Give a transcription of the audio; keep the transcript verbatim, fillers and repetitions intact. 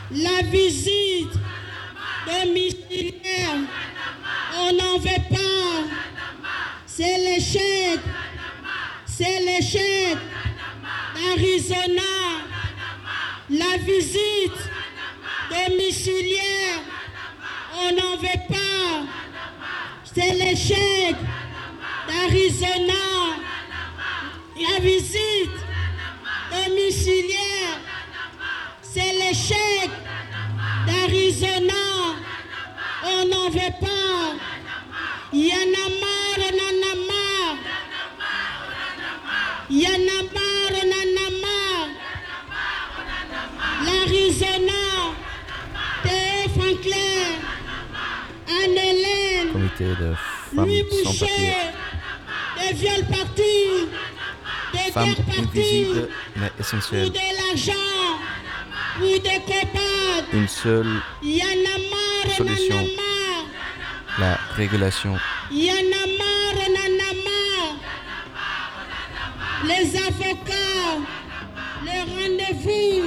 La visite domiciliaire, on n'en veut pas. C'est l'échec. C'est l'échec d'Arizona. La visite domiciliaire, on n'en veut pas. C'est l'échec d'Arizona. La visite domiciliaire, c'est l'échec d'Arizona. On n'en veut pas. Y en a marre, on en a marre. Y en a marre, on en a marre. L'Arizona, Théo Franklin, Anne-Hélène, Comité de femmes Louis sans papier. Boucher, des viols partis, des Femmes guerres partis, invisibles mais pour essentielles. de l'argent, pour des copains. Une seule Y en a marre, on en solution. a marre. La régulation. Y en a marre, on en a marre. Les avocats, le rendez-vous